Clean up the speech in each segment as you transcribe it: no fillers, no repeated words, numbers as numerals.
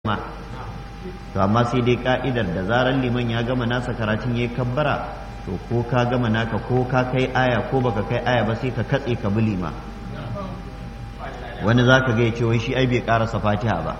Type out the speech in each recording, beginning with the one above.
ma to amma sai dai ka'idar da zarar liman ya gama nasa karatun yayi kabbara to ko ka gama naka ko ka kai aya ko baka kai aya ba sai ka katse ka bi lima. Wani zaka ga ya ce wai shi ai bai karasa fatiha ba,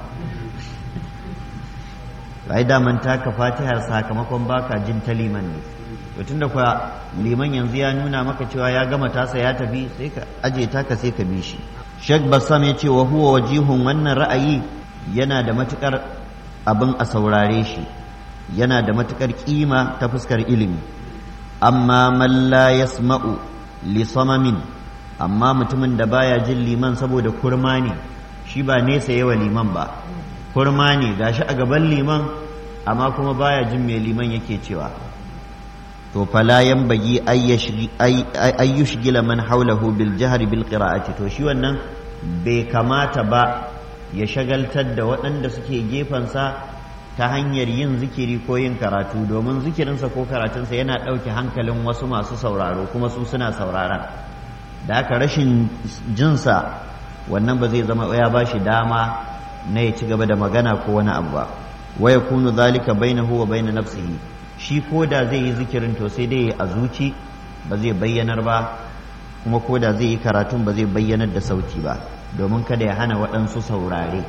ai daman taka fatihar sakamakon baka jin ta liman ne. To tunda kuwa liman yanzu ya nuna maka cewa ya gama tasa ya tafi, sai ka aje taka sai ka bi shi. Sheikh Bassam ya ce wa huwa wajihun, wannan ra'ayi yana da matukar abin a saurare shi, yana da matukar kima ta fuskar ilimi. Amma man la yasma'u li samamin, amma mutumin da baya jin liman saboda kurma ne, shi ba nesa yawa liman ba, kurma ne gashi a gaban liman amma kuma baya jin me liman yake cewa, to fala yanbaghi ay yushgila man hawlahu bil jahri bil qira'ati, to shi wannan bai kamata ba ya shagaltar da waɗanda suke gefensa ta hanyar yin zikiri ko yin karatu, domin zikirinsa ko karatunsa yana ɗauke hankalin wasu masu sauraro kuma su suna sauraron, da haka rashin jinsa wannan ba zai zama ya ba shi dama na ya ci gaba da magana ko wani abu ba. Wa yakunu zalika bainahu wa bain nafsihi, shi ko da zai yi zikirin to sai dai a zuci ba zai bayyanar ba, kuma ko da zai yi karatun ba zai bayyanar da sauti ba, domin kada ya hana waɗansu saurare.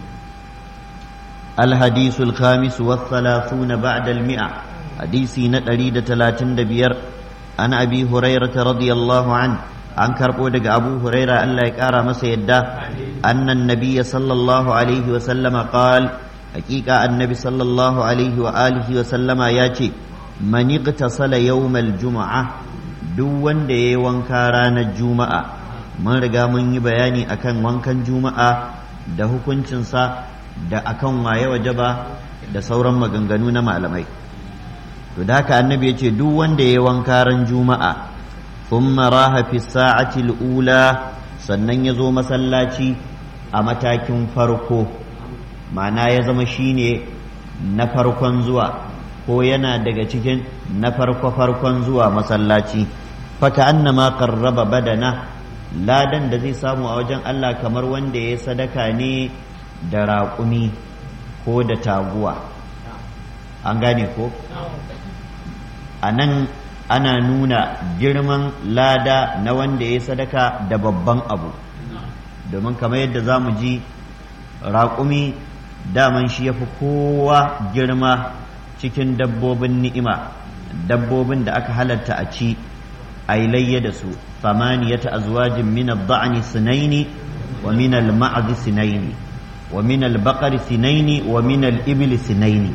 الحديث الخامس والثلاثون بعد المئة، حديثي نتريد 35 عن أبي هريرة رضي الله عنه، عن كربودك أبو هريرة أن لا يكارى مسيدة أن النبي صلى الله عليه وسلم قال، حقيقة النبي صلى الله عليه وآله وسلم ياتي من اغتسل يوم الجمعة، دون دي وانكاران الجمعة. من رقا من يبياني أكن وانكن جمعة ده كنشنسا da akan waye wajaba da sauran maganganu na malamai. To da haka annabi yace duk wanda yayi wankaran juma'a thumma raha fi sa'ati al-ula, sannan yazo masallaci a matakin farko, ma'ana ya zama shine na farkon zuwa ko yana daga cikin na farkon zuwa masallaci, fa ka'annama qarraba badana, ladan da zai samu a wajen Allah kamar wanda yayi sadaka ne da raƙumi ko da taguwa. An gane ko? A nan ana nuna girman lada na wanda ya sadaka da babban abu, domin kamar yadda za mu ji raƙumi daman shi ya fi kowa girma cikin dabbobin ni'ima, dabbobin da aka halatta a ci a yi layya da su. Samaniyata azwajin min ad-da'ni sinaini wa min al-ma'd sinaini wa min al-baqari sinaini wa min al-ibli sinaini.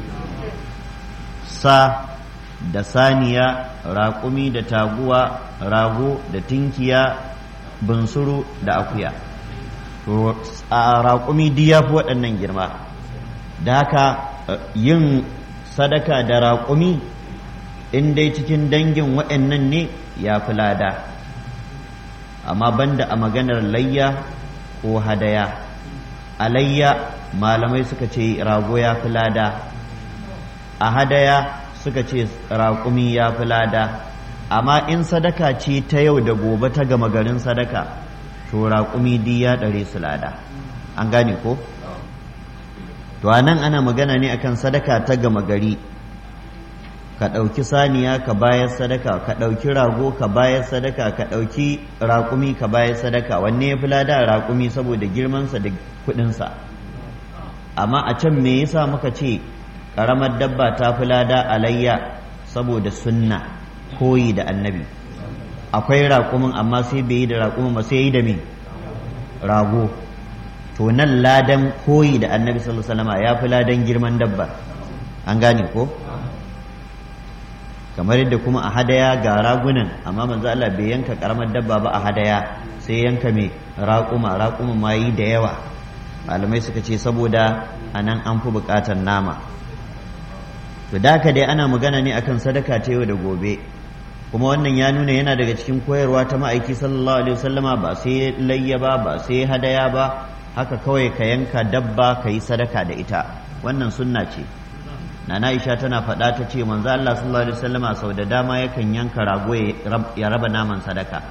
Sa da saniya, raƙumi da taguwa, rago da tinkiya, bunsuru da akuya. To a raƙumi duk ya fi waɗannan girma, da haka yin sadaka da raƙumi in dai cikin dangin waɗannan ne ya fi lada, amma banda a maganar layya ko hadaya. Alayya malamai suka ce rago ya fi lada, a hadaya suka ce raƙumi ya fi lada, amma in sadaka ce ta yau da gobe ta gama garin sadaka to raƙumi duk ya ɗare su lada. An gane ko? To a nan ana magana ne akan sadaka ta gama gari, ka ɗauki saniya ka bayar sadaka, ka ɗauki rago ka bayar sadaka, ka ɗauki raƙumi ka bayar sadaka. Wanne ya fi lada? Raƙumi, saboda girmansa da kuɗinsa. Amma a can me yasa muka ce ƙaramar dabba ta fi lada alayya? Saboda sunna, koyi da annabi. Akwai raƙumin amma sai bai yi da raƙumin ba, sai yi da me? Rago. To nan ladan koyi da annabi sallallahu alaihi wasallam ya fi ladan girman dabba. An gane ko? Kamar yadda kuma a hadaya ga ragunan, amma manzo Allah bai yanka karamar dabba ba a hadaya, sai yanka mai raƙuma ma yi da yawa. Malamai suka ce saboda anan an fi buƙatar nama. To da haka dai ana magana ne akan sadaka ta yau da gobe, kuma wannan ya nuna yana daga cikin koyarwa ta ma'aiki sallallahu alaihi wasallama, ba sai layya ba sai hadaya ba, haka kawai ka yanka dabba ka yi sadaka da ita, wannan sunna ce. Nana Aisha tana faɗa ta ce manzo Allah sallallahu alaihi wasallama sau da dama yakan yanka rago ya raba naman sadaka.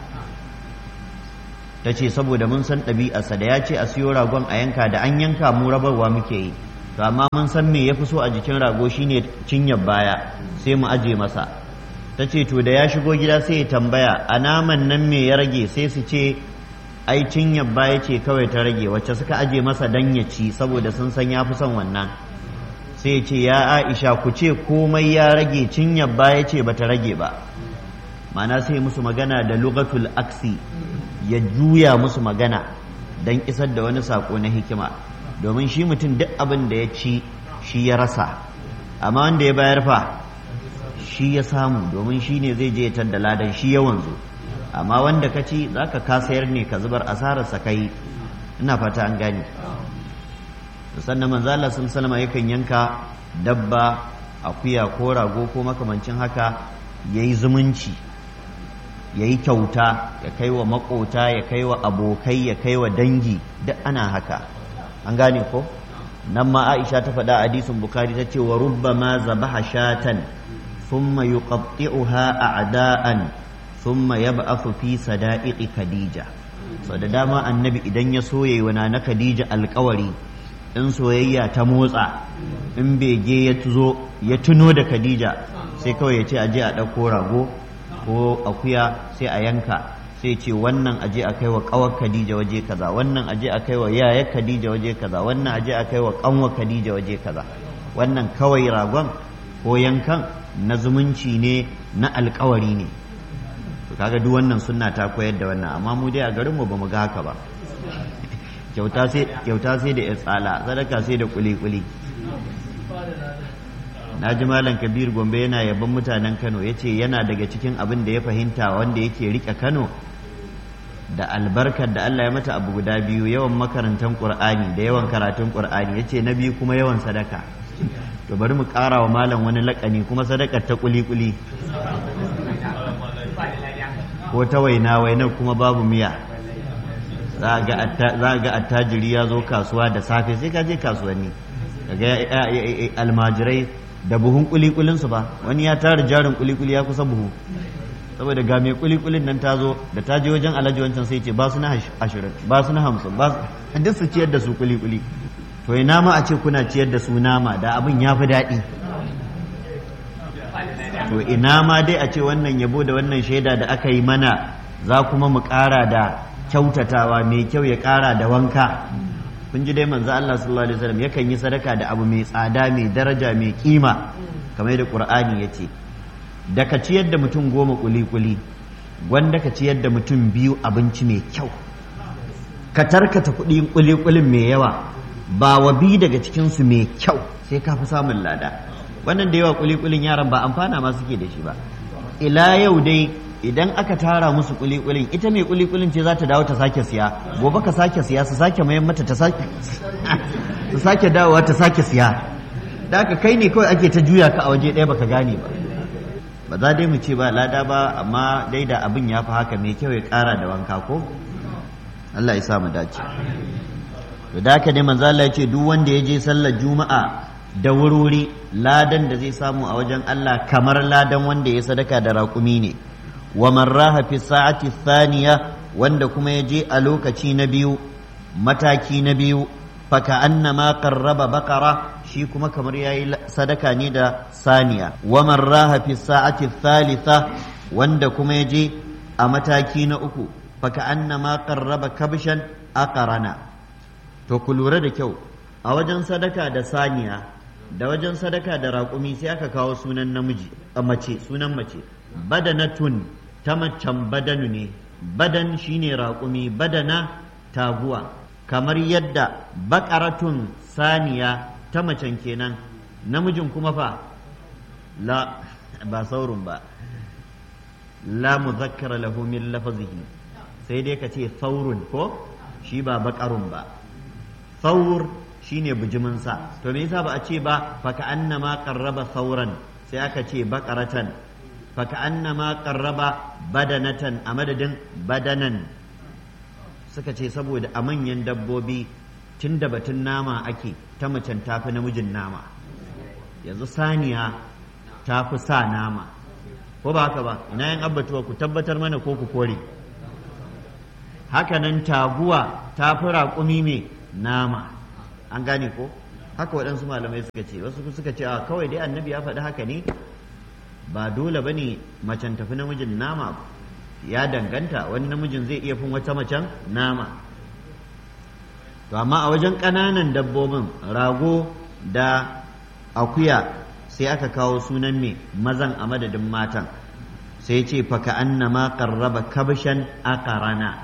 Ta ce saboda mun san ɗabi'arsa da ya ce a siyo ragon a yanka, da an yanka mu rabarwa muke yi, to amma mun san me ya fi so a jikin rago shine cinyar baya sai mu aje masa. ta ce to da ya shigo gida sai ya tambaya a naman nan me ya rage, sai su ce ai cinyar baya ce kawai ta rage wacce suka aje masa dan ya ci saboda sun san ya fi son wannan. sai ya ce ya Aisha ku ce komai ya rage, cinyar baya ce bata rage ba. ma'ana sai musu magana da lugatul aksi, ya juya musu magana dan isar da wani sako na hikima, domin shi mutum duk abin da ya ci shi ya rasa, amma wanda ya bayar fa shi ya samu, domin shi ne zai je ya tadda ladan shi ya wanzu. amma wanda ka ci za ka sayar ne ka zubar asararsa kai. ina fata an gane. sannan manzo Allah sallallahu alaihi yakan yanka dabba, akuya ko rago ko makamancin haka, yayi zumunci, yayi kyauta, ya kai wa makota, ya kai wa abokai, ya kai wa dangi, duk ana haka. an gane ko? nan ma Aisha ta faɗa hadisin Bukhari ta ce wa rubbama zabaha shatan thumma yuqatti'uha a'da'an thumma yab'athu fi sada'iqi Khadija. so da dama annabi idan ya soye wa na Khadija alƙawari, in soyayya ta motsa, in bege ya zo ya tuno da Khadija, sai kawai ya ce aje a ɗauko rago ko akuya sai a yanka, sai ce wannan aje a kai wa ƙawar Khadija waje kaza, wannan aje a kai wa yayar Khadija waje kaza, wannan aje a kai wa ƙanwar Khadija waje kaza. wannan kawai ragon ko yankan na zumunci ne, na alƙawari ne. to kaga duk wannan sunna ta koyar da wannan, amma mu dai a garin mu bamu ga haka ba. kyauta sai da tsala, sadaka sai da kuli-kuli. na ji malam Kabir Gombe yana yaban mutanen Kano, ya ce yana daga cikin abin da ya fahimta wanda yake rike Kano da albarkar da Allah ya mata abu guda biyu, yawan makarantar Qur'ani da yawan karatun Qur'ani. ya ce na biyu kuma yawan sadaka. to bari mu ƙara wa malam wani laƙani kuma, sadakar ta kuli-kuli ko ta wainar kuma babu miya. za a ga attajiri ya zo kasuwa da safe, sai ka je kasuwanni kaga almajirai da buhun kulikulin su ba, wani ya tara jarin kulikuli ya kusa buhu, saboda ga mai kulikulin nan ta zo da ta je wajen alhaji wancan sai ce ba su na 20, ba su na 50, ba su duk su ciyar da su kulikuli. to ina ma a ce kuna ciyar da su nama, da abin ya fi daɗi. to ina ma dai a ce wannan yabo da wannan shaida da aka yi mana, za kuma mu ƙara da kyautatawa mai kyau, ya ƙara da wanka. kun ji dai manzo Allah sallallahu alaihi wasallam yakan yi sadaka da abu mai tsada, mai daraja, mai kima, kamar da Qur'ani yace. da ka ciyar da mutum 10 kuli-kuli, wanda ka ciyar da mutum 2 abinci mai kyau. ka tarkata kuɗin kuli-kulin mai yawa, ba wa bi daga cikin su mai kyau, sai ka fi samun lada. wannan da yawa kuli-kulin yaran ba amfana ma suke da shi ba. ila yau dai idan aka tara musu kulikulin, ita mai kulikulin ce za ta dawo ta sake siya, gobe ka sake siya, su sake mayan mata ta sake su sake dawowa ta sake siya. da aka kai ne kawai ake ta juya ka a waje ɗaya baka gane ba. ba za dai mu ce ba lada ba, amma dai da abin ya fi haka, mai kyau ya ƙara da wanka ko. Allah ya sa mu dace. to da haka ne manzo Allah ya ce duk wanda ya je sallar juma'a da wurwuri, ladan da zai samu a wajen Allah kamar ladan wanda ya sadaka da raƙumi ne. wa man raha fi sa'ati thaniya, wanda kuma ya je a lokaci na biyu, mataki na biyu, fa ka'annama qarraba baqara, shi kuma kamar yayi sadaka ne da saniya. wa man raha fi sa'ati thalitha, wanda kuma ya je a mataki na uku, fa ka'annama qarraba kabshan aqrana. to ku lura da kyau, a wajen sadaka da saniya da wajen sadaka da raƙumi sai aka kawo sunan namiji, a mace sunan mace. badanatun ta macen badanu ne, badan shine raƙumi, badana taguwa. kamar yadda baƙaratun saniya ta macen kenan, namijin kuma fa la, ba saurun ba, la muzakkara lahu min lafazihi, sai dai ka ce saurun ko, shi ba baƙarun ba. saur shine bijiminsa. to me yasa ba a ce ba fa ka'annama qarraba sauran, sai aka ce baqaratan. fa ka'annama qarraba badanatan a madadin badanan, suka ce saboda a manyan dabbobi tunda batun nama ake, ta macen tafi namijin nama. yanzu saniya tafi sa nama, ko ba haka ba? ina yin abbatuwa, ku tabbatar mana ko ku kore. hakanan taguwa tafi raƙumi mai nama, an gane ko? haka waɗansu malamai suka ce, wasu suka ce a kawai dai annabi ya faɗi haka ne, ba dole bane macen tafi namijin nama, ya danganta, wani namijin zai iya fin wata macen nama. To amma a wajen ƙananan dabbobin rago da akuya sai aka kawo sunan me mazan a madadin matan, sai ce faka annama qarraba kabshan aqrana,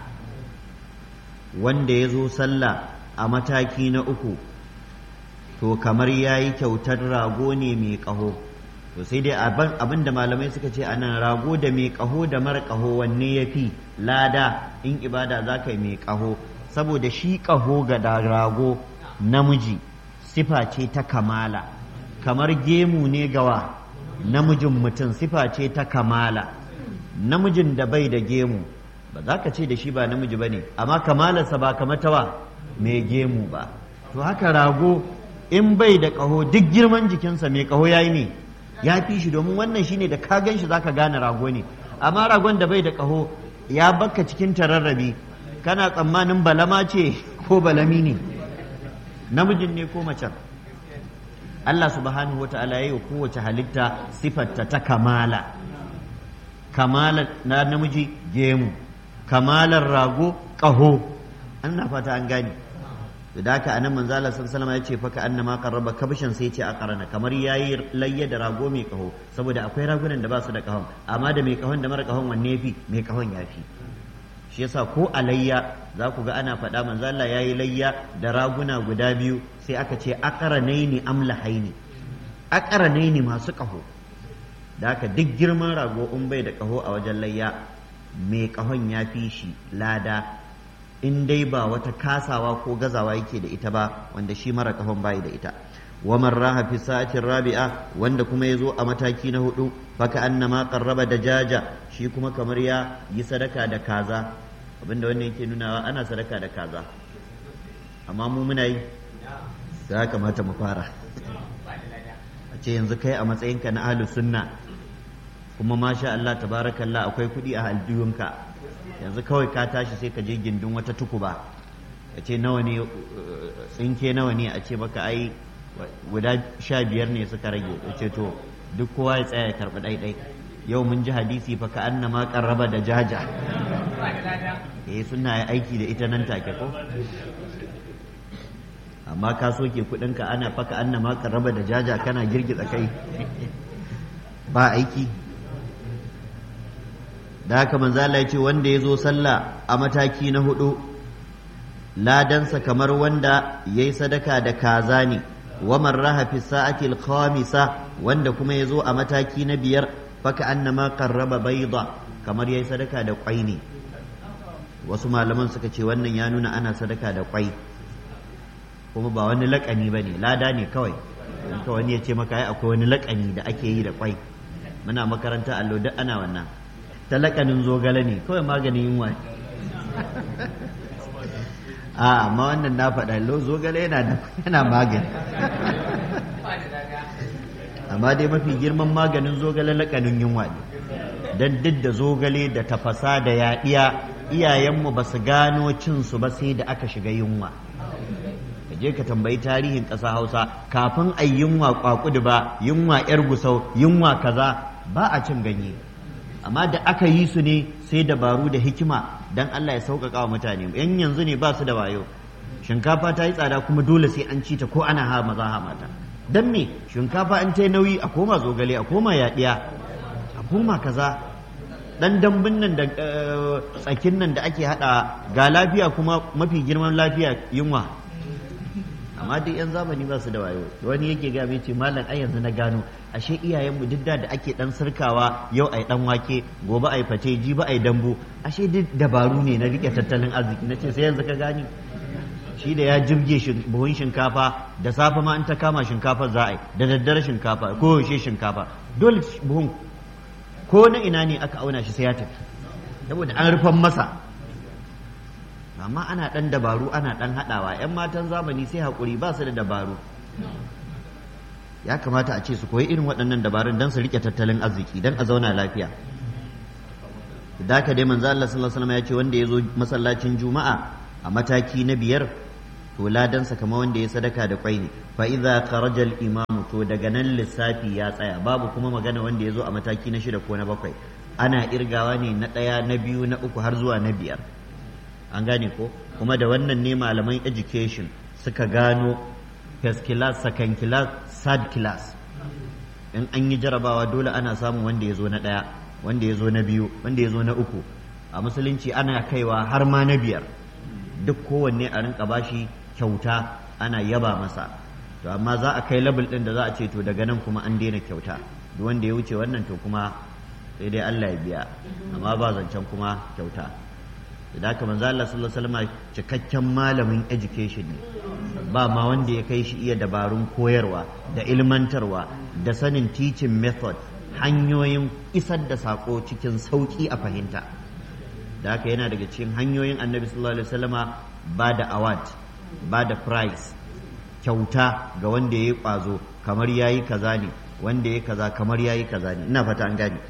wanda ya zo sallah a mataki na uku to kamar yayi kyautar rago ne mai ƙaho. To sai dai abin da malamai suka ce anan rago da mai ƙaho da mara ƙaho wanne ya fi lada in ibada za ka yi mai ƙaho, saboda shi ƙaho ga rago namiji sifa ce ta kamala, kamar gemu ne gawa namijin mutum sifa ce ta kamala. Namijin da bai da gemu ba za ka ce da shi ba namiji ba ne, amma kamalarsa ba kamatawa mai gemu ba. To haka rago in bai da ƙaho duk girman jikinsa mai ƙaho ya yi ne ya fi shi, domin wannan shine da ka gan shi za ka gane rago ne. Amma ragon da bai da ƙaho ya baka cikin tararrabi, kana tsammanin balama ce ko balami ne, namijin ne ko macen. Allah subhanahu wa ta'ala ya yi kowace halitta sifarta ta kamala. Kamalar na namiji gemu, kamalar rago ƙaho. Ana fata an gane. Da haka anan manzo Allah sallallahu alaihi wasallam ya ce fa ka annama qarraba kabshan, sai ce a qarana, kamar yayi layya da rago mai ƙaho, saboda akwai ragunan da ba su da ƙahon, amma da mai ƙahon da mara ƙahon wanne yafi? Mai ƙahon yafi. Shi yasa ko a layya za ku ga ana faɗa manzo Allah yayi layya da raguna guda biyu, sai aka ce aqranaini amlahaini, aqranaini masu ƙaho. Da haka duk girman rago in bai da ƙaho a wajen layya, mai ƙahon ya fi shi lada, in dai ba wata kasawa ko gazawa yake da ita ba, wanda shi mara ƙahon bai da ita. Waman raha fi sa'atin rabi'a, wanda kuma ya zo a mataki na hudu, faka annama qarraba dajaja, shi kuma kamar ya yi sadaka da kaza. Abinda wannan yake nunawa ana sadaka da kaza, amma mu muna yi, ya kamata mu fara. A ce yanzu kai a matsayinka na ahlus sunna, kuma masha Allah tabarakallah akwai kuɗi a aljihunka, yanzu kawai ka tashi sai ka je gindin wata tukuba, ka ce nawa ne tsinke, nawa ne, a ce maka ai guda 15 ne suka rage, ya ce to duk kowa ya tsaya ya karɓi ɗaiɗai. Yau mun ji hadisi fa ka annama qarraba da jaja, suna aiki da ita nan take ko. Amma ka soke kuɗinka ana fa ka annama qarraba da jaja, kana girgiza kai ba aiki. Da haka manzo Allah ya ce wanda ya zo sallah a mataki na hudu ladansa kamar wanda yayi sadaka da kaza ne. Wa man raha fi sa'atil khamisa, wanda kuma ya zo a mataki na biyar, faka annama qarraba bayda, kamar yayi sadaka da kwai ne. Wasu malaman suka ce wannan ya nuna ana sadaka da kwai, kuma ba wani laƙani bane, lada ne kawai. Ka wani ya ce maka ai akwai wani laƙani da ake yi da kwai, muna makaranta allo duk ana wannan. Ta laƙanin zogale ne kawai, maganin yunwa. Amma wannan na faɗa zogale yana magani. Amma dai mafi girman maganin zogale laƙanin yunwa ne, don duk da zogale da tafasa da yaɗiya iyayenmu ba su gano cinsu ba sai da aka shiga yunwa. Ka je ka tambayi tarihin ƙasa Hausa, kafin a yunwa kwakudu ba, yunwa yar gusau, yunwa kaza, ba a cin ganye. Amma da aka yi su ne sai dabaru da hikima dan Allah ya sauƙaƙa wa mutane. Yan yanzu ne ba su da wayo, shinkafa ta yi tsada kuma dole sai an ci ta ko ana ha maza ha mata. Dan me shinkafa an ta yi nauyi, a koma zogale, a koma yaɗiya, a koma kaza. Dan dambun nan da tsakin nan da ake haɗa ga lafiya, kuma mafi girman lafiya yunwa. Amma duk yan zamani ba su da wayo. Wani yake ga mai ce malam ai yanzu na gano ashe iyayenmu duk da ake dan sirkawa, yau ai dan wake, gobe ai fate, jibi ai dambu, ashe duk dabaru ne na rike tattalin arziki. Nace sai yanzu ka gani. Shi da ya jirge buhun shinkafa, da safe ma in ta kama shinkafar za a yi, da daddare shinkafa, ko yaushe shinkafa, dole buhun ko na ina ne aka auna shi sai ya tafi, saboda an rufan masa. Amma ana ɗan dabaru, ana ɗan haɗawa. 'Yan matan zamani sai haƙuri, ba su da dabaru. Ya kamata a ce su koyi irin waɗannan dabarun don su riƙe tattalin arziki, don a zauna lafiya. Da haka dai manzo Allah sallallahu alaihi wasallam ya ce wanda ya zo masallacin juma'a a mataki na biyar, to ladansa kamar wanda ya sadaka da kwai ne. Fa idza kharaja al imamu, to daga nan lissafi ya tsaya, babu kuma magana wanda ya zo a mataki na 6 ko na 7, ana irgawa ne na 1 na 2 na 3 har zuwa na 5. an gane ko? Kuma da wannan ne malaman education suka gano first class, second class, third class. In an yi jarabawa dole ana samun wanda ya zo na 1, wanda ya zo na 2, wanda ya zo na 3. A musulunci ana kaiwa har ma na 5, duk kowanne a rinka bashi kyauta, ana yaba masa. To amma za a kai level din da za a ce to daga nan kuma an daina kyauta, duk wanda ya wuce wannan to kuma sai dai Allah ya biya, amma ba zancen kuma kyauta. Da haka manzo Allah sallallahu alaihi wasallam cikakken malamin education ne, ba ma wanda ya kai shi iya dabarun koyarwa da ilmantarwa da sanin teaching method, hanyoyin isar da sako cikin sauki a fahimta. Da haka yana daga cikin hanyoyin annabi sallallahu alaihi wasallama ba da award, ba da prize, kyauta ga wanda ya yi ƙwazo kamar ya yi kaza ne, wanda ya kaza kamar ya yi kaza ne. Ina fata an gane.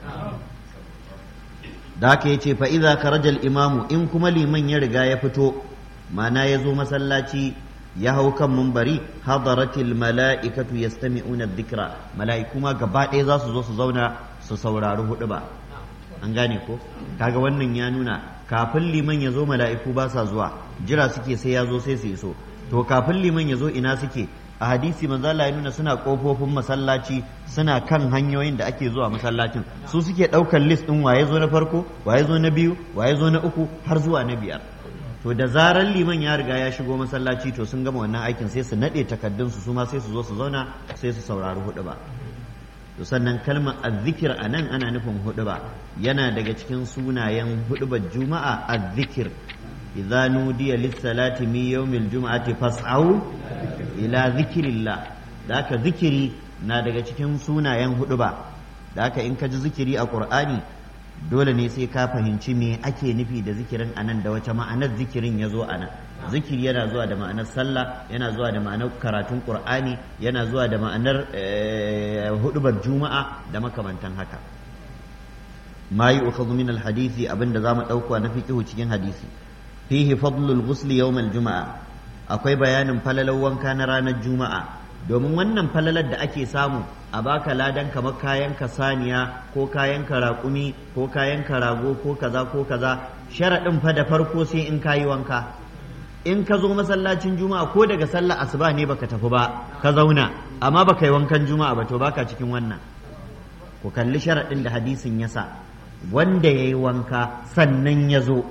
Da haka ya ce fa iza karajal imamu, in kuma liman ya riga ya fito, mana ya zo masallaci ya hau kan mumbari, hadaratil mala'ikatu yastami'una dhikra, mala'iku ma gaba ɗaya za su zo su zauna su saurari huɗuba. an gane ko? Kaga wannan ya nuna kafin liman ya zo mala'iku ba sa zuwa, jira suke sai ya zo sai su iso. To kafin liman ya zo ina suke? A hadisi manzo Allah ya nuna suna kofofin masallaci, suna kan hanyoyin da ake zuwa masallacin, su suke daukar list din waye zo na farko, waye zo na biyu, waye zo na 3 har zuwa na 5. to da zarar liman ya riga ya shigo masallaci to sun gama wannan aikin, sai su nade takaddun su ma sai su zo su zauna sai su saurari huɗuba. to sannan kalmar azzikir anan ana nufin huɗuba, yana daga cikin sunayen huɗubar juma'a azzikir. idza nudiya lis-salati min yawmil jum'ati fas'au ila zikrillah. da haka zikiri na daga cikin sunayen huɗuba. da haka in ka ji zikiri a Qur'ani dole ne sai ka fahimci me ake nufi da zikirin anan, da wace ma'anar zikirin ya zo anan. zikiri yana zuwa da ma'anar sallah, yana zuwa da ma'anar karatun Qur'ani, yana zuwa da ma'anar huɗubar juma'a da makamantan haka. ma yu'khadhu min al-hadisi, abinda zamu dauka na fiqhu cikin hadisi. fihi fadlul ghusl yawm al-juma'a, akwai bayanin falalar wanka na ranar juma'a, domin wannan falalar da ake samu a baka ladan kamar kayan ka saniya ko kayan ka raƙumi ko kayan ka rago ko kaza ko kaza, sharaɗin fa da farko sai in kayi wanka. in ka zo masallacin juma'a ko daga sallar asuba ne baka tafi ba, ka zauna amma baka yi wankan juma'a ba, to baka cikin wannan. ku kalli sharaɗin da hadisin ya sa, wanda ya yi wanka sannan ya zo,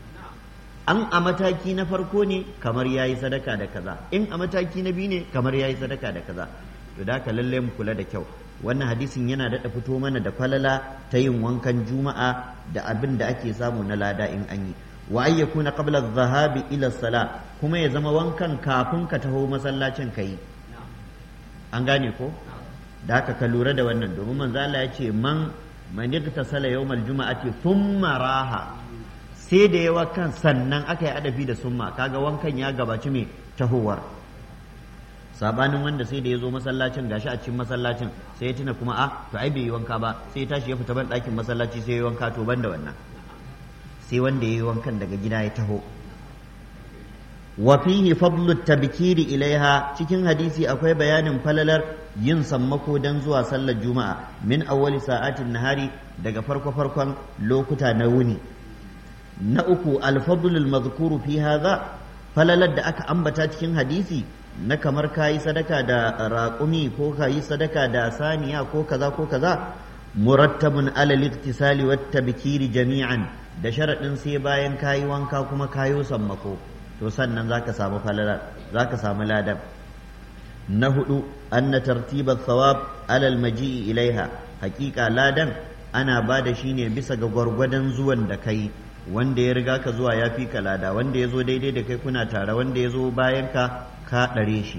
an a mataki na farko ne kamar ya yi sadaka da kaza, in a mataki na biyu ne kamar ya yi sadaka da kaza. to da haka lallai mu kula da kyau, wannan hadisin yana daɗa fito mana da falala ta yin wankan juma'a da abin da ake samu na lada in an yi. wa ay yakuna qabla adh-dhahabi ila as-salah, kuma ya zama wankan kafin ka taho masallacin kai. an gane ko? da haka ka lura da wannan, domin manzo Allah ya ce man igtasala yawmal juma'ati thumma raha, sai da yawa kan sannan aka yi adafi da summa, kaga wankan ya gabaci mai tahowar. sabanin wanda sai da ya zo masallacin, gashi a cikin masallacin sai ya tuna kuma to ai bai yi wanka ba, sai ya tashi ya fita ban ɗakin masallaci sai ya yi wanka. to ban da wannan, sai wanda ya yi wankan daga gida ya taho. wa fihi fadlu tabkiri ilaiha, cikin hadisi akwai bayanin falalar yin sammako dan zuwa sallar juma'a min awwali sa'atin nahari, daga farkon lokuta na wuni. na 3 alfadlul mazkuru fi hadha, falalar da aka ambata cikin hadisi na kamar kayi sadaka da raƙumi ko kayi sadaka da saniya ko kaza murattabun alal iktisali wat tabkiri jami'an, da sharadin sai bayan kayi wanka kuma kayo sammako, to sannan zaka samu falalar, zaka samu ladan. na 4 anna tartibat thawab alal maji'i ilaiha, haƙiƙa ladan ana ba da shi ne bisa ga gwargwadon zuwan da kai. wanda ya riga ka zuwa ya fi ka lada, wanda ya zo daidai da kai kuna tare, wanda ya zo bayan ka ɗare shi.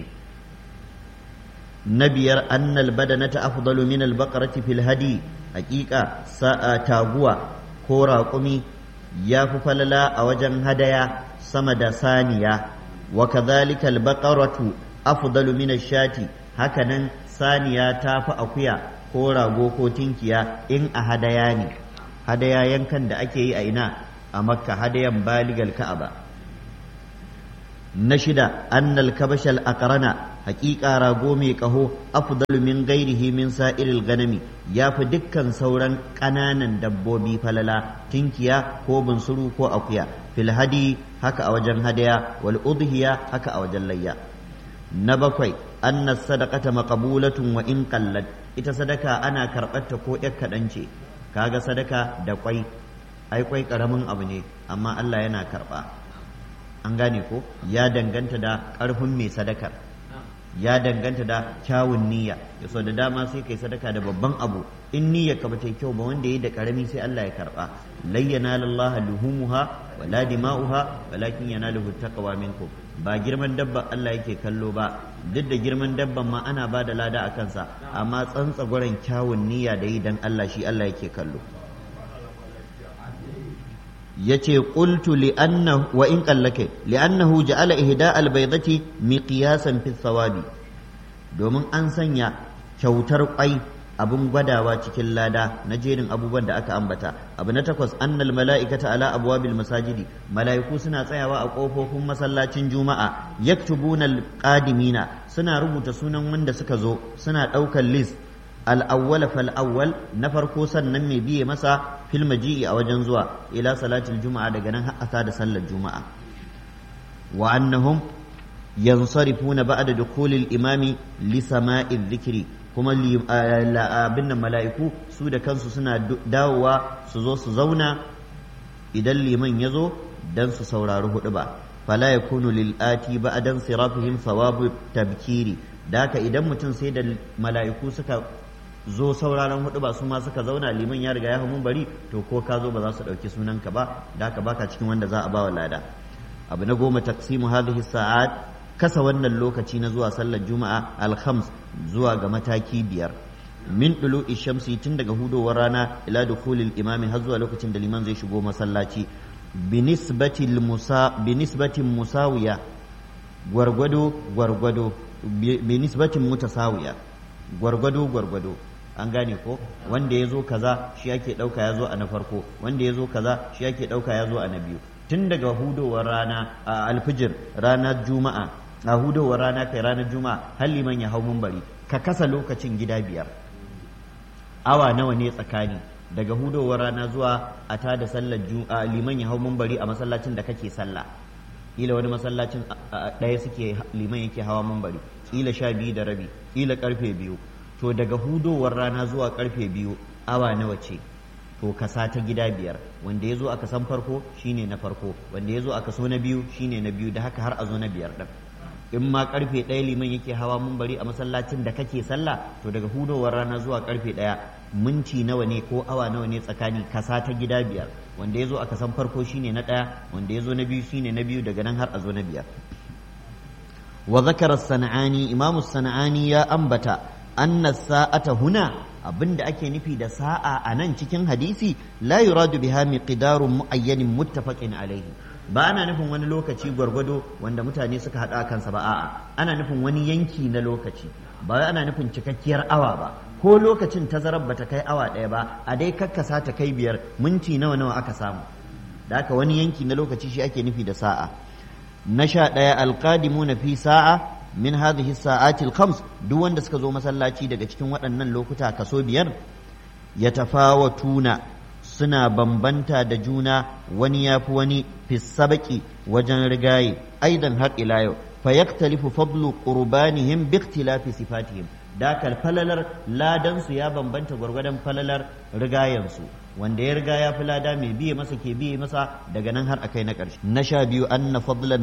na 5 annal badanata afdalu min albaqarati fil hadi, haƙiƙa sa'a taguwa ko raƙumi ya fi falala a wajen hadaya sama da saniya. wa kadhalika albaqaratu afdalu min ash-shati, hakanan saniya ta fi akuya ko rago ko tinkiya in a hadaya ne. hadaya yankan da ake yi a ina? a makka, hadayan baligal ka'aba. na shida annal kabashal aqrana haƙiƙa rago mai ƙaho afdalu min ghairihi min sa'iril ganami yafi dukkan sauran ƙananan dabbobi falala tinkiya ko bunsuru ko akuya fil hadi haka a wajen hadaya wal udhiya haka a wajen layya. Na bakwai anna sadaqata maqbulatun wa in qallat ita sadaka ana karɓarta ko ƴar kaɗan ce. Kaga sadaka da kwai ai kwai ƙaramin abu ne amma Allah yana karɓa. An gane ko ya danganta da ƙarfin mai sadakar, ya danganta da kyawun niyya. Yaso da dama sai kai sadaka da babban abu in niyyar ka bata kyau ba wanda yayi da karami sai Allah ya karba. Layyana lillahi luhumuha wala dima'uha walakin yanaluhu taqwa minkum. Ba girman dabba Allah yake kallo ba, duk da girman dabban ma ana ba da lada a kansa, amma tsantsagwaren kyawun niyya da yi dan Allah shi Allah yake kallo. yace qultu li'annahu wa in qallake li'annahu ja'ala ihda al-baydati miqyasan fi thawabi, domin an sanya kyautar kwai abun gwadawa cikin lada na jerin abubuwan da aka ambata. Abu na takwas annal mala'ikata ala abwabil masajidi, mala'iku suna tsayawa a kofofin masallacin juma'a yaktubuna al-qadimina, suna rubuta sunan wanda suka zo, suna daukar list al-awwal fal awwal na farko sannan mai biye masa fil maji'i a wajen zuwa ila salatil juma'a, daga nan har da sallar juma'a. Wa annahum yansarifuna ba'da dukhulil imami li sama'i dhikri, kuma abin nan mala'iku su da kansu suna dawowa su zo su zauna idan liman ya zo dan su saurari huɗuba. Fala yakunu lil ati ba'dan sirafihim thawabu tabkiri, da haka idan mutum sai da mala'iku suka zo sauraron huɗuba su ma suka zauna liman ya riga ya hamun bari, to ko ka zo ba za su ɗauki sunanka ba, da haka baka cikin wanda za a ba wa lada. Abu na 10 taqsimu hadhihi sa'at, kasa wannan lokaci na zuwa sallar juma'a al-khams zuwa ga mataki 5 min dulu'i shamsi, tun daga hudowar rana ila dukhulil imami har zuwa lokacin da liman zai shigo masallaci, binisbatin musawiya, gwargwado binisbatin mutasawiya, gwargwado an gane ko, wanda ya zo kaza shi ake ɗauka ya zo a na farko, wanda ya zo kaza shi ake ɗauka ya zo a na biyu. Tun daga hudowar rana a alfijir ranar juma'a, a hudowar rana kai ranar juma'a har liman ya hau mumbari, ka kasa lokacin gida 5. Awa nawa ne tsakani daga hudowar rana zuwa a ta da sallar juma'a liman ya hau mumbari a masallacin da kake sallah? Kila wani masallacin ɗaya suke liman yake hawa mumbari, kila 12:30, kila karfe 2. To daga hudowar rana zuwa karfe 2 awa nawa ce? To kasa ta gida 5, wanda ya zo a kasan farko shine na farko, wanda ya zo a kaso na biyu shine na biyu, da haka har a zo na 5 ɗin. In ma karfe 1 liman yake hawa mumbari a masallacin da kake sallah, to daga hudowar rana zuwa karfe 1 minti nawa ne ko awa nawa ne tsakani? Kasa ta gida 5, wanda ya zo a kasan farko shine na 1, wanda ya zo na biyu shine na biyu, daga nan har a zo na 5. Wa zakara as-sana'ani, imamu as-sana'ani ya ambata anna sa'ata huna, abinda ake nufi da sa'a a nan cikin hadisi, la yuradu biha miqdarun muayyanin muttafaqin alayhi, ba ana nufin wani lokaci gwargwado wanda mutane suka haɗa kansa ba, a'a ana nufin wani yanki na lokaci, ba ana nufin cikakkiyar awa ba, ko lokacin tazarar bata kai awa 1 ba, a dai kakkasa ta kai 5, minti nawa aka samu, da haka wani yanki na lokaci shi ake nufi da sa'a. Na 11 alqadimuna fi sa'a min hadhihi sa'ati al-khams, duk wanda suka zo masallaci daga cikin waɗannan lokuta kaso 5, yatafawatuna, suna bambanta da juna, wani yafi wani fi sabaqi wajen rigaye, aidan har ila yau fa yaktalifu fadlu qurbanihim bi ikhtilafi sifatihim, da falalar ladan su ya bambanta gwargwadon falalar rigayen su, wanda ya riga ya fi lada mai biye masa ke biye masa, daga nan har akai na ƙarshe. Na 12 anna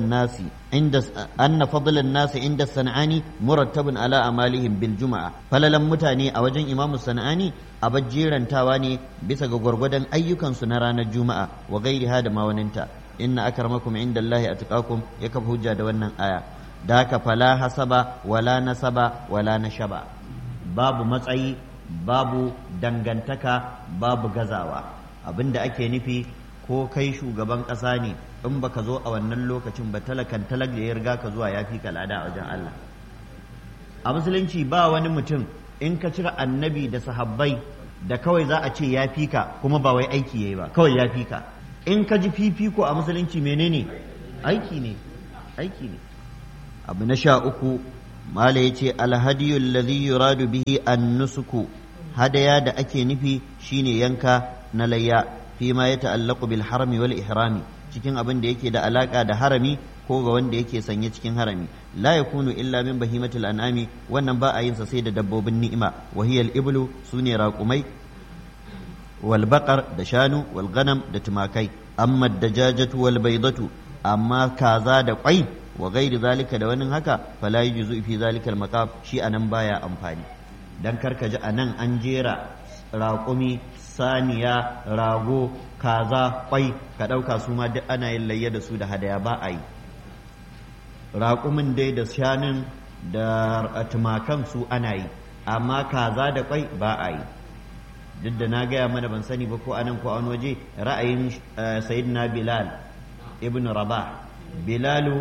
fadlan nasi inda sana'ani murattabun ala amalihim bil juma'a, falalan mutane a wajen imamu sana'ani a bajjerantawa ne bisa ga gwargwadon ayyukansu na ranar juma'a, wa gairiha da mawaninta. Inna akramakum indallahi atqakum, ya kafa hujja da wannan aya. Da haka fala hasaba wala nasaba wala nashaba, babu matsayi, babu dangantaka, babu gazawa. Abinda ake nufi, ko kai shugaban ƙasa ne, in baka zo a wannan lokacin ba, talakan talag da ya riga ka zuwa ya fi ka lada a wajen Allah. A musulunci ba wani mutum in ka cire annabi da sahabbai da kawai za a ce ya fi ka, kuma ba wai aiki yayi ba, kawai ya fi ka. In ka ji fifiko a musulunci menene? Aiki ne. aiki ne. abu na 13 mala yace alhadiyu alladhi yuradu bihi an-nusuku, hadaya da ake nufi shine yanka na layya fi ma ya ta'allaqu bil harami wal ihrami, cikin abin da yake da alaka da harami ko ga wanda yake sanye cikin harami. la yakunu illa min bahimatil an'ami, wannan ba a yin sa sai da dabbobin ni'ima, wa hiya al-iblu, sune raqumai, wal baqar da shanu, wal ghanam da tumakai. amma dajajatu wal baydatu, amma kaza da kwai wa gairi zalika da wani haka fala yujzu fi zalika al maqam, shi anan baya amfani. dan karka ji anan an jera raƙumi, saniya, rago, kaza, kwai, ka ɗauka su ma duk ana yin layya da su da hadaya, ba a yi. raƙumin dai da shanun da tumakan su ana yi, amma kaza da kwai ba a yi. duk da na gaya mana ban sani ba ko anan ko a wani waje ra'ayin sayyidina Bilal ibn Rabah. Bilalu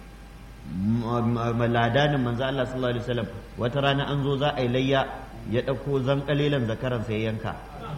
ladanin manzo Allah sallallahu alaihi wasallam, wata rana an zo za a yi layya, ya ɗauko zankalelan zakaran sai yanka.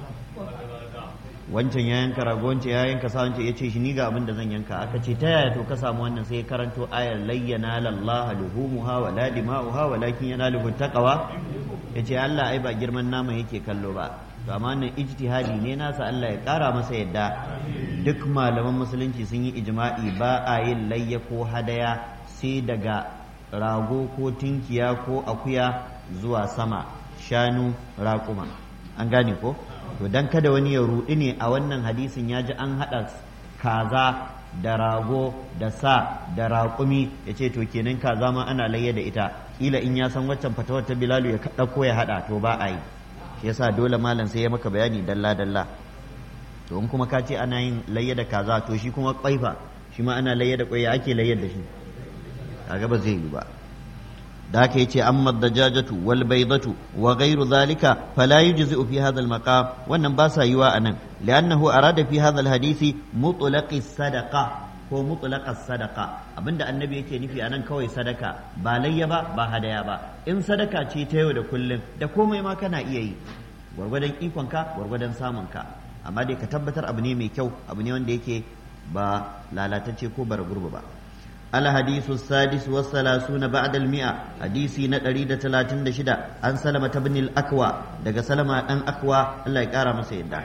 wancan ya yanka rago, wancan ya yanka sa, wancan ya ce shi ni ga abin da zan yanka. aka ce ta yaya to ka samu wannan? sai ya karanto ayar layyana lallaha luhumuha wa la dima'uha walakin yanaluhu taqwa. yace Allah ai ba girman naman yake kallo ba, to amma nan ijtihadi ne nasa, Allah ya kara masa yadda. duk malaman musulunci sun yi ijma'i ba a yin layya ko hadaya sai daga rago ko tinkiya ko akuya zuwa sama, shanu, raƙuma. an gane ko? to dan kada wani ya rudi ne a wannan hadisin ya ji an haɗa kaza da rago da sa da raƙumi, ya ce to kenan kaza ma ana layya da ita. kila in ya san waccan fatawar ta Bilalu ya ɗauko ya haɗa, to ba a yi. shi yasa dole malam sai ya maka bayani dalla dalla. to in kuma ka ce ana yin layya da kaza, to shi kuma kwaifa shi ma ana layya da kwai, ya ake layyar da shi? kaga ba zai yi ba. da haka yace amma dajajatu wal baydatu wa ghayru dhalika fala yujzi'u fi hadha al maqam, wannan ba sa yiwa anan, li'annahu arada fi hadha al hadisi mutlaqi sadaqa ko mutlaqas sadaqa. abinda annabi yake nufi anan kawai sadaka, ba layya ba, ba hadaya ba. in sadaka ce ta yau da kullum, da komai ma kana iya yi, gwargwadon ikonka, gwargwadon samunka, amma dai ka tabbatar abu ne mai kyau, abu ne wanda yake ba lalatacce ko bara gurbu ba. الحديث السادس والثلاثون بعد المئة، حديثي نتريد 36 عن سلمة بن الأكوى، دق سلمة أن أكوى الله يكارم سيدا.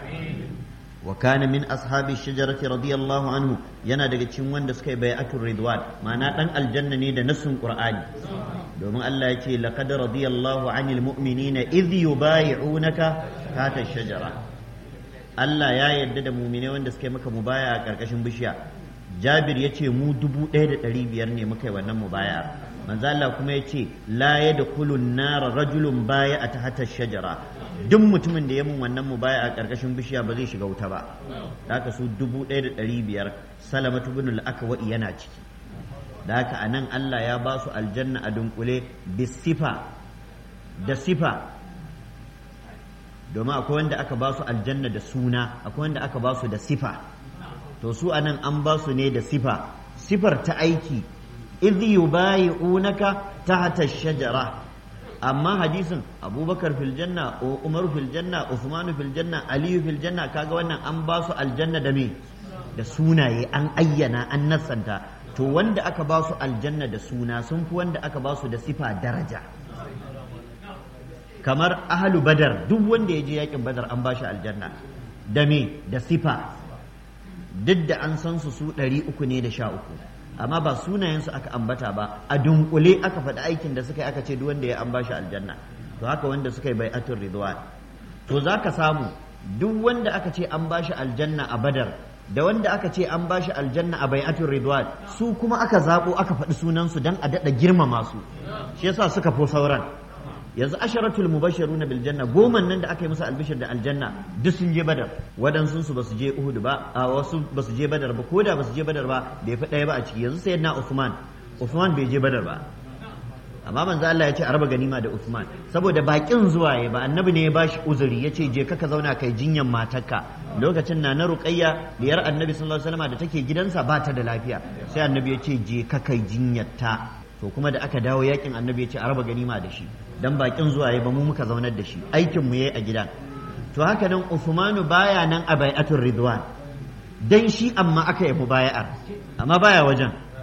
وكان من أصحاب الشجرة رضي الله عنه، ينا دق تشمون دسكي بيعة الرضوان، معناه أن الجنة نيدا نسم قرآن. دوم الله يتي لقد رضي الله عن المؤمنين إذ يبايعونك تحت الشجرة. الله يا يدد مؤمنين وان دسكي مكا مبايع كركشن بشيا. Jabir ya ce mu 1,500 ne muka yi wannan mubaya. manzo Allah kuma ya ce la yadkhulu an-nar rajulun baya ta hata shajara, duk mutumin da ya mun wannan mubaya a karkashin bishiya ba zai shiga wuta ba. haka su 1,500, Salamatu bin al-Akwa yana ciki. da haka anan Allah ya ba su aljanna a dunkule bisifa da sifa, domin akwai wanda aka ba su aljanna da suna, akwai wanda aka ba su da sifa. to su anan an ba su ne da sifa, sifar ta aiki, idh yubayi'unaka tahta ash-shajara. amma hadisin Abubakar fil janna, Umar fil janna, Uthman fil janna, Ali fil janna, kaga wannan an ba su aljanna da me? da sunaye, an ayyana, an nassanta. to wanda aka ba su aljanna da suna sun fi wanda aka ba su da sifa daraja. kamar ahlu badar, duk wanda ya je yakin badar an ba shi aljanna da me? da sifa. duk da an san su 313 ne, amma ba sunayensu aka ambata ba, a dunkule aka faɗi aikin da suka yi, aka ce duk wanda ya an bashi aljanna. to haka wanda suka yi bai'atul ridwan, to zaka samu duk wanda aka ce an bashi aljanna a badar da wanda aka ce an bashi aljanna a bai'atul ridwan, su kuma aka zabo aka faɗi sunansu dan a daɗa girmama su, shi yasa suka fo sauran. yanzu asharatul mubashiruna bil janna, goman nan da aka yi musu albishir da aljanna duk sun je badar. wadansu su basu je Uhud ba, a wasu basu je badar ba, koda basu je badar ba bai fi ɗaya ba a ciki. yanzu sayyidina Uthman bai je badar ba, amma manzo Allah ya ce a raba ganima da Uthman, saboda bakin zuwa ya ba, annabi ne ya bashi uzuri, ya ce je ka zauna kai jinyan matarka. lokacin na Ruqayya diyar annabi sallallahu alaihi wasallam da take gidansa ba ta da lafiya, sai annabi ya ce je ka kai jinyarta. to kuma da aka dawo yakin annabi ya ce a raba ganima da shi, dan bakin zuwa ya ba mu muka zaunar da shi, aikin mu yayi a gidan. to haka nan Uthmanu baya nan a bai'atul ridwan, dan shi amma aka yi mubaya'ar, amma baya wajen.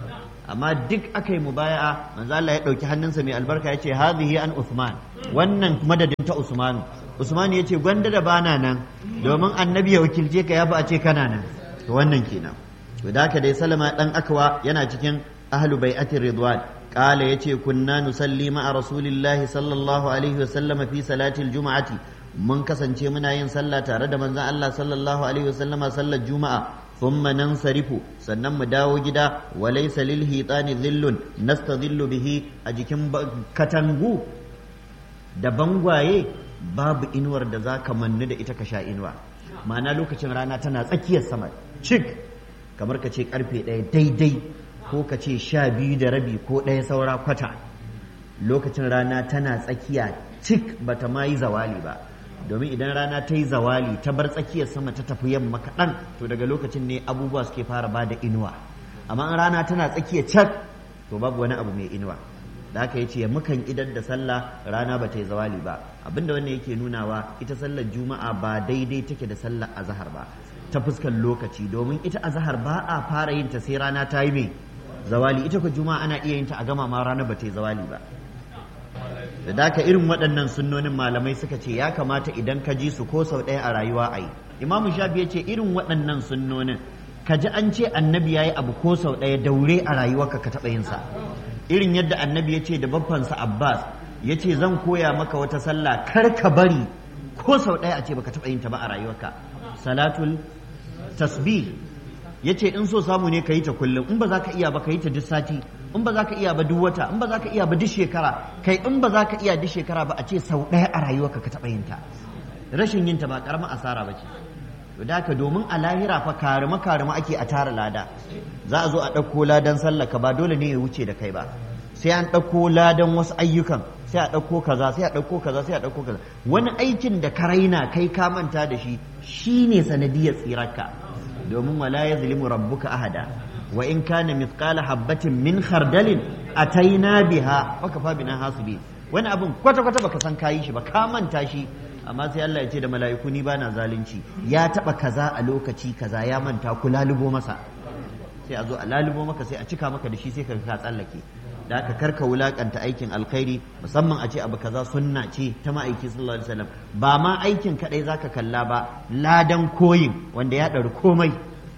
amma duk aka yi mubaya'a manzo Allah ya dauki hannunsa mai albarka ya ce hadhihi an Uthman, wannan madadin ta Usmanu. Usman ya ce gwanda da bana nan domin annabi ya wakilce ka ya fi a ce kana nan. To wannan kenan. To da haka dai Salama dan Akwa yana cikin ahlu bai'atir ridwan. Qala yace kunna nusalli ma'a rasulillahi sallallahu alaihi wa sallama fi salatil juma'ati. Mun kasance muna yin sallah tare da manzon Allah sallallahu alaihi wa sallama sallar juma'a. thumma nansarifu sannan mu dawo gida wa laysa lil hitani dhillun nastadhillu bihi a jikin katangu da bangwaye babu inuwar da zaka manni da ita ka sha inuwa ma'ana lokacin rana tana tsakiyar sama cik kamar ka ce karfe 1 daidai ko ka ce 12 da rabi ko 1 saura kwata lokacin rana tana tsakiya cik bata ma yi zawali ba domin idan rana ta yi zawali ta bar tsakiyar sama ta tafi yamma kaɗan to daga lokacin ne abubuwa suke fara ba da inuwa amma in rana tana tsakiyar cak to babu wani abu mai inuwa da haka ya ce mukan idar da sallah rana ba ta yi zawali ba abinda wannan yake nunawa ita sallar juma'a ba daidai take da sallar azahar ba ta fuskar lokaci domin ita azahar ba a fara yin ta sai rana ta yi mai zawali ita ko juma'a ana iya yin ta a gama ma rana ba ta yi zawali ba da daka irin waɗannan sunnonin malamai suka ce ya kamata idan ka ji su ko sau ɗaya a rayuwa a yi imamu shafi ya ce irin waɗannan sunnonin ka ji an ce annabi ya yi abu ko sau ɗaya daure a rayuwarka ka taɓa yinsa irin yadda annabi ya ce da babbansa abbas ya ce zan koya maka wata sallah kar ka bari ko sau ɗaya a ce baka taɓa yin ta ba a rayuwarka salatul tasbih ya ce in so samu ne ka yi ta kullum in ba za ka iya ba ka yi ta duk sati in ba za ka iya ba duk wata in ba za ka iya ba duk shekara kai in ba za ka iya duk shekara ba a ce sau ɗaya a rayuwarka ka taɓa yin ta rashin yin ta ba ƙaramin asara ba ce da haka domin a lahira fa karima ake a tara lada za a zo a ɗauko ladan sallaka ba dole ne ya wuce da kai ba sai an ɗauko ladan wasu ayyukan sai a ɗauko kaza sai a ɗauko kaza sai a ɗauko kaza wani aikin da ka raina kai ka manta da shi shine sanadiyar tsirarka domin wala yazlimu rabbuka ahada wa in kana mithqala habatin min khardalin ataina biha wa kafa bina hasibi wani abun kwata kwata baka san kayi shi ba ka manta shi amma sai Allah ya ce da mala'iku ni bana zalunci ya taba kaza a lokaci kaza ya manta ku lalubo masa sai a zo a lalubo maka sai a cika maka da shi sai ka tsallake da aka karka wulakanta aikin alkhairi musamman a ce abu kaza sunna ce ta ma'aiki sallallahu alaihi wasallam ba ma aikin kadai zaka kalla ba ladan koyin wanda ya ɗari komai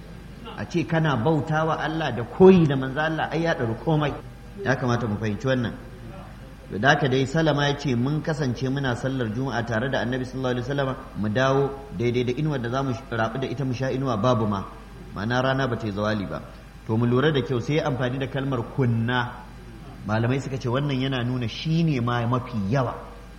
a ce kana bautawa Allah da koyi da manzo Allah ai ya ɗari komai ya kamata mu fahimci wannan da haka dai salama ya ce mun kasance muna sallar juma'a tare da annabi sallallahu alaihi wasallam mu dawo daidai da inuwar da zamu rabu da ita mu sha inuwa babu ma ma'ana rana ba ta yi zawali ba to mu lura da kyau sai amfani da kalmar kunna malamai suka ce wannan yana nuna shi ne ma mafi yawa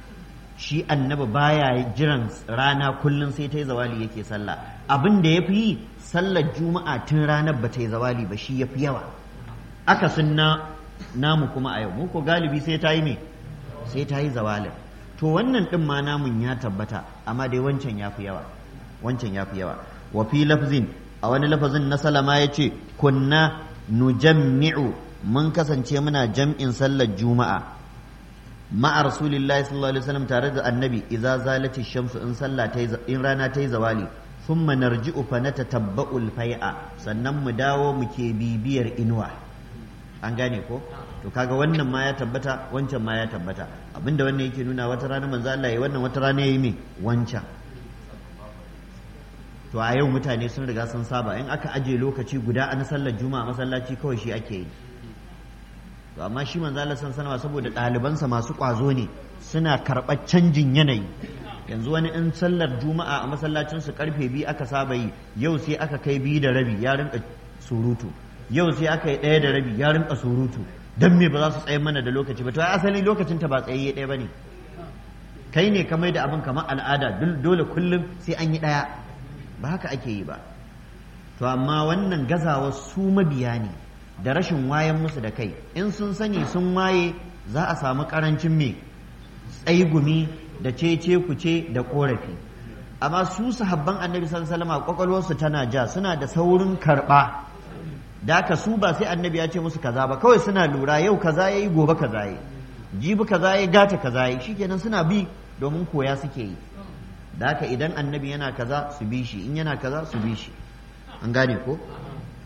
shi annabi baya jiran rana kullum sai ta yi zawali yake sallah abin da ya fi yi sallar juma'a tun ranar ba ta yi zawali ba shi ya fi yawa aka sunna namu kuma a yau mu ko galibi sai ta yi me sai ta yi zawalin to wannan din ma namun ya tabbata amma dai wancan ya fi yawa wa fi lafzin a wani lafazin na salama ya ce kunna nujammi'u mun kasance muna jam'in sallar juma'a ma'a rasulillahi sallallahu alaihi wasallam tare da annabi idza zalati shamsu in rana ta yi zawali thumma narji'u fa natatabba'u al-fai'a sannan mu dawo muke bibiyar inuwa an gane ko to kaga wannan ma ya tabbata wancan ma ya tabbata abinda wannan yake nuna wata rana manzo Allah yayi wannan wata rana yayi me wancan to a yau mutane sun riga sun saba in aka aje lokaci guda an sallar juma'a masallaci kawai shi ake yi to amma shi manzo Allah sanwa saboda ɗalibansa masu ƙwazo ne suna karɓar canjin yanayi yanzu wani in sallar juma'a a masallacin su karfe 2 aka saba yi yau sai aka kai 2 da rabi ya rinka surutu yau sai aka yi 1 da rabi ya rinka surutu dan me ba za su tsaye mana da lokaci ba to ai asali lokacin ta ba tsayayye ɗaya bane kai ne ka mai da abin kamar al'ada dole kullum sai an yi ɗaya ba haka ake yi ba to amma wannan gazawa su mabiya ne da rashin wayan musu da kai in sun sani sun waye za a samu karancin me tsaigumi da cece kuce da korafi amma su sahabban annabi sallallahu alaihi wasallam kwakwalwarsu tana ja suna da saurin karba da ka su ba sai annabi ya ce musu kaza ba kawai suna lura yau kaza yayi gobe kaza yayi jibi kaza yayi gata kaza yayi shikenan suna bi domin koya suke yi da haka idan annabi yana kaza su bi shi in yana kaza su bi shi an gane ko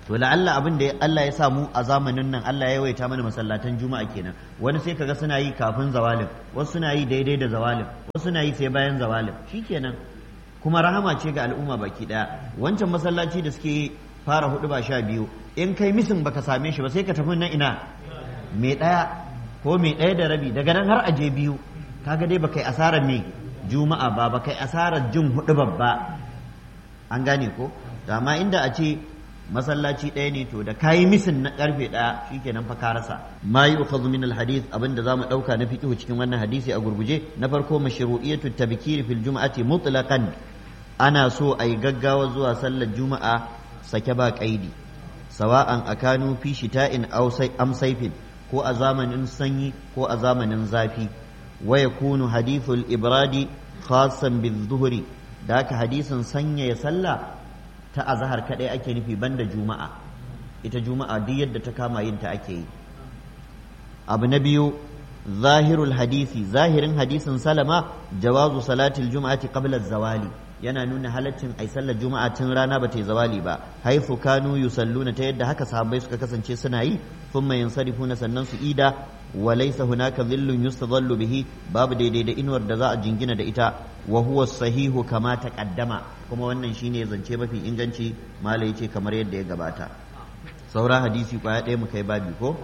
to la'alla abin da Allah ya sa mu a zamanin nan Allah ya yawaita mana masallatan juma'a kenan wani sai kaga suna yi kafin zawalin wasu suna yi daidai da zawalin wasu suna yi sai bayan zawalin shikenan kuma rahama ce ga al'umma baki daya wancan masallaci da suke fara 12 in kai misin baka same shi ba sai ka tafi nan ina mai ɗaya ko mai ɗaya da rabi daga nan har aje 2 kaga dai baka yi asarar me juma'a ba baka yi asarar jin hudu babba an gane ko amma inda a ce masallaci ɗaya ne to da kayi misin na karfe 1 shikenan fa ka rasa ma yu'khadhu min al-hadith abinda zamu dauka na fiqh cikin wannan hadisi a gurguje na farko mashru'iyatu tabkir fil jum'ati mutlaqan ana so ayi gaggawa zuwa sallar juma'a sake ba kaidi sawa'an akanu fi shita'in aw am sayfin ko a zamanin sanyi ko a zamanin zafi wa yakunu hadithul ibradi khassan bil-dhuhri da haka hadisin sanya ya sallah ta azhar kadai ake nufi banda juma'a ita juma'a duk yadda ta kama yin ta ake yi abu na biyu zahirin hadisin salama jawazu salatil juma'ati qabla zawali yana nuna halaccin ai sallar juma'a tun rana ba ta yi zawali ba haifu kanu yusalluna ta yadda haka sahabbai suka kasance suna yi thumma yansarifuna sannan su ida wa laysa hunaka dhillun yustadhallu bihi babu daidai da inuwar da za a jingina da ita wa huwa sahihu kama taqaddama kuma wannan shine zance mafi inganci malai yace kamar yadda ya gabata saura hadisi kwaya ɗaya mu kai babi ko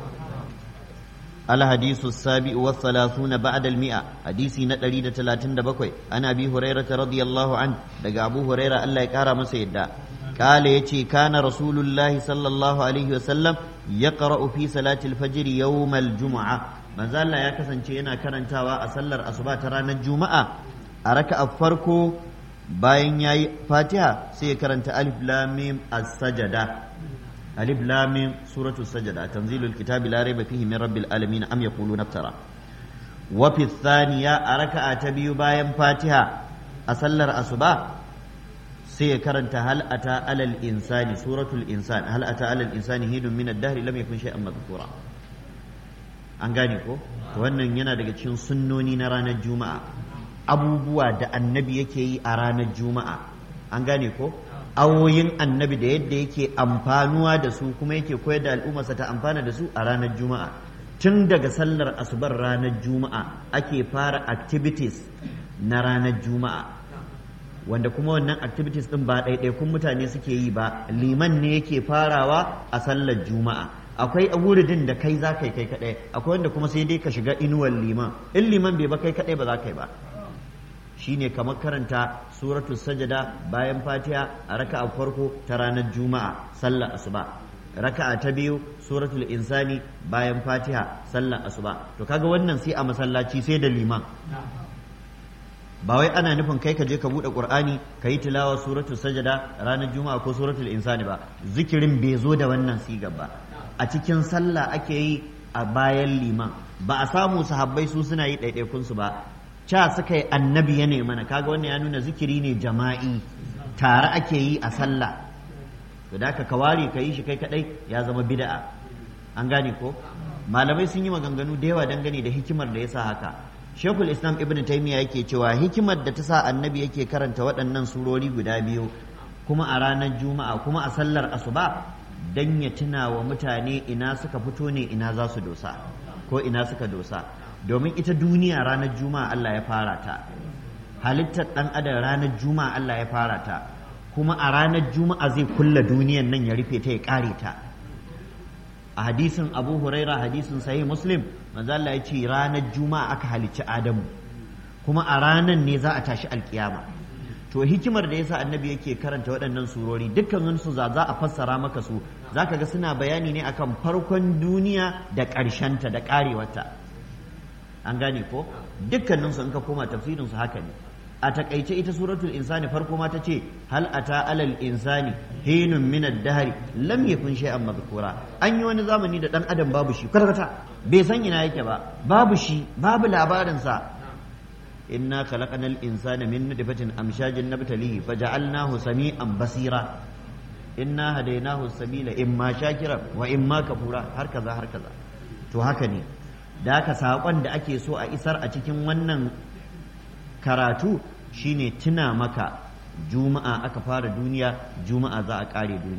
الحديث السابع والثلاثون بعد المئة حديثي نتريد 37 عن أبي هريرة رضي الله عنه دقى أبو هريرة الله يكارم سيدا قال يتي كان رسول الله صلى الله عليه وسلم يقرأ في صلاة الفجر يوم الجمعة ما زال يا كسن شينا كان تاوى أسلر أصبات رانا الجمعة أركع فرقو باين ياي فاتحة سيكرنت ألف لام ميم السجدة ألف لام سورة السجدة تنزيل الكتاب لا ريب فيه من رب العالمين أم يقولون افترى وفي الثانية أركع تبي باين فاتحة أسلر أصبا سيكرنت هل أتى على الإنسان سورة الإنسان هل أتى على الإنسان حين من الدهر لم يكن شيئا مذكورا an gane ko wannan yana daga cikin sunnoni na ranar juma'a abubuwa da annabi yake yi a ranar juma'a an gane ko awoyin annabi da yadda yake amfanuwa da su kuma yake koyar da al'ummarsa ta amfana da su a ranar juma'a tun daga sallar asubar ranar juma'a ake fara activities na ranar juma'a wanda kuma wannan activities din ba ɗaiɗaikun mutane suke yi ba liman ne yake farawa a sallar juma'a akwai wuridin da kai za ka yi kai kaɗai akwai wanda kuma sai dai ka shiga inuwar liman in liman bai ba kai kaɗai ba za ka yi ba shine kamar karanta suratul sajada bayan fatiha a raka'a farko ta ranar juma'a sallar asuba raka'a ta biyu suratul insani bayan fatiha sallar asuba to kaga wannan sai a masallaci sai da liman ba wai ana nufin kai ka je ka bude qur'ani ka yi tilawa suratul sajada ranar juma'a ko suratul insani ba zikirin bai zo da wannan sigar ba a cikin sallah ake yi a bayan liman ba a samu sahabbai su suna yi ɗaiɗaikunsu ba ca suka yi annabi ya mana kaga wannan ya nuna zikiri ne jama'i tare ake yi a sallah to da ka ware ka yi shi kai kadai ya zama bid'a an gane ko malamai sun yi maganganu da yawa dangane da hikimar da yasa haka Sheikhul Islam Ibn Taymiyyah yake cewa hikimar da ta sa annabi yake karanta waɗannan surori guda biyu kuma a ranar juma'a kuma a sallar asuba dan ya tuna wa mutane ina suka fito ne ina za su dosa ko ina suka dosa domin ita duniya ranar juma'a Allah ya fara ta halittar ɗan adam ranar juma'a Allah ya fara ta kuma a ranar juma'a zai kulla duniyan nan ya rufe ta ya ƙare ta a hadisin Abu Huraira hadisin Sahih Muslim manzo Allah ya ce ranar juma'a aka halicci Adamu kuma a ranar ne za a tashi alkiyama to hikimar da yasa annabi yake karanta waɗannan surori dukkanin su za a fassara maka su zaka ga suna bayani ne akan farkon duniya da ƙarshenta da ƙarewarta an gane ko dukkaninsu in ka koma tafsirinsu haka ne a takaice ita suratul insani farko ma ta ce hal ata alal insani hinun min ad-dahr lam yakun shay'an madhkura an yi wani zamani da dan adam babu shi kwata bai san ina yake ba babu shi babu labarin sa inna khalaqnal insana min nutfatin amshajin nabtalihi faja'alnahu sami'an basira inna hadaynahu as-sabila imma shakira wa imma kafura har kaza to haka ne da haka saƙon da ake so a isar a cikin wannan karatu shine tuna maka juma'a aka fara duniya juma'a za a ƙare duniya